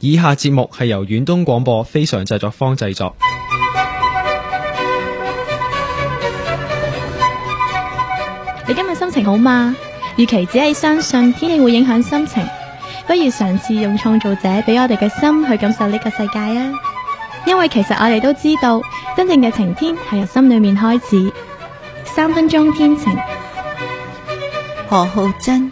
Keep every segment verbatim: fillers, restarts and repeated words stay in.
以下節目係由遠東廣播非常製作坊製作。 你今日心情好嗎？與其只係相信天氣會影響心情，不如嘗試用創造者俾我哋嘅心去感受呢個世界啊！因為其實我哋都知道，真正嘅晴天係由心裏面開始。三分鐘天晴， 何浩珍。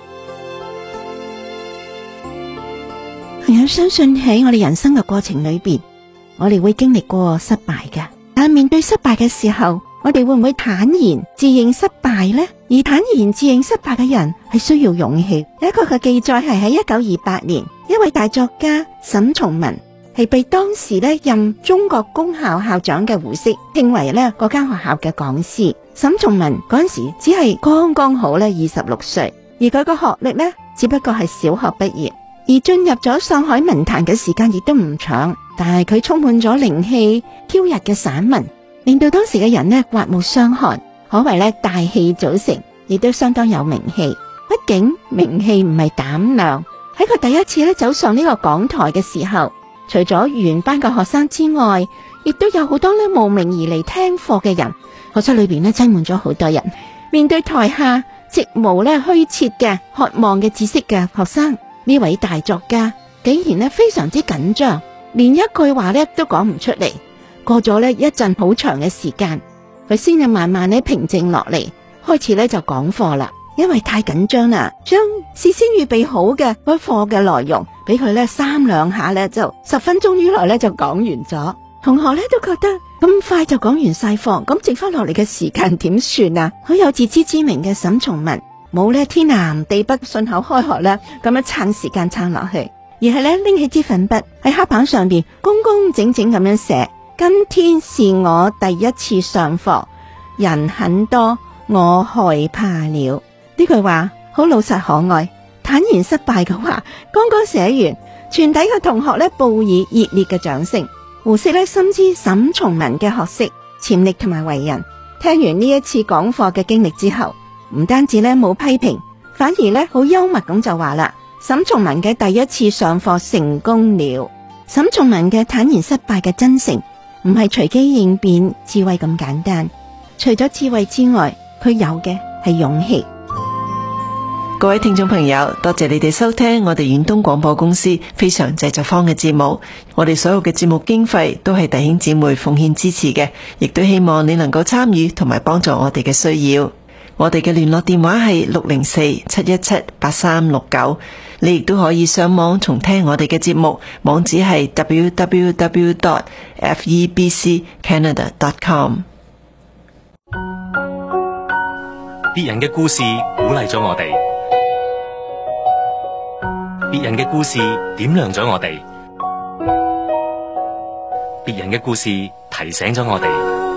朋友，相信喺我哋人生嘅過程裏邊，我哋會經歷過失敗嘅。但面對失敗嘅時候，我哋會唔會坦然自認失敗呢？而坦然自認失敗嘅人係需要勇氣。有一個嘅記載係喺一九二八年，一位大作家沈從文係被當時咧任中國公校校長嘅胡適聘為咧嗰間學校嘅講師。沈從文嗰陣時只係剛剛好咧二十六歲，而佢個學歷咧只不過係小學畢業，而進入咗上海文壇嘅時間亦都唔長，但係佢充滿咗靈氣飄逸嘅散文，令到當時嘅人呢刮目相看，可謂咧大器早成，亦都相當有名氣。畢竟名氣唔係膽量，喺佢第一次咧走上呢個講台嘅時候，除咗原班嘅學生之外，亦都有好多咧慕名而嚟聽課嘅人。課室裏邊咧擠滿咗好多人，面對台下直無咧虛設嘅渴望嘅知識嘅學生，呢位大作家竟然咧非常之緊張，連一句話咧都講唔出嚟。過咗咧一陣好長嘅時間，佢先至慢慢咧平靜落嚟，開始咧就講課啦。因為太緊張啦，將事先預備好嘅嗰課嘅內容俾佢咧三兩下咧就十分鐘以內咧就講完咗。同學咧都覺得咁快就講完晒課，咁剩翻落嚟嘅時間點算啊？好有自知之明嘅沈從文冇咧天南地北順口開河啦，咁樣撐時間撐落去，而係咧拎起支粉筆喺黑板上邊工工整整咁樣寫：今天是我第一次上課，人很多，我害怕了。呢句話好老實可愛，坦然失敗嘅話剛剛寫完，全體嘅同學咧報以熱烈嘅掌聲。胡適咧深知沈從文嘅學識、潛力同埋為人，聽完呢一次講課嘅經歷之後，唔單止咧冇批評，反而咧好幽默咁就話啦：沈從文嘅第一次上課成功了。沈從文嘅坦然失敗嘅真誠，唔係隨機應變、智慧咁簡單。除咗智慧之外，佢有嘅係勇氣。 各位聽眾朋友，多謝你哋收聽我哋遠東廣播公司非常製作坊嘅節目。我哋所有嘅節目經費都係弟兄姊妹奉獻支持嘅，亦都希望你能夠參與同埋幫助我哋嘅需要。我哋嘅聯絡電話係六零四七一七八三六九，你亦都可以上網重聽我哋嘅節目，網址係 double-u double-u double-u dot f e b c canada dot com。 別人嘅故事鼓勵咗我哋，別人嘅故事點亮咗我哋，別人嘅故事提醒咗我哋。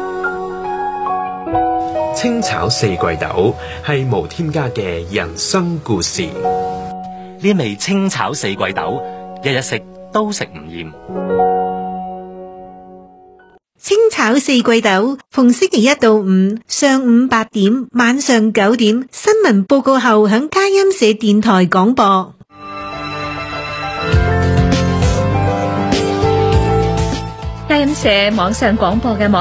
清炒四季豆係無添加嘅人生故事。 呢味清炒四季豆，日日食都食唔厭。 清炒四季豆，逢星期一到五上午八點、晚上九點，新聞報告後響佳音社電台廣播。 佳音社網上廣播嘅網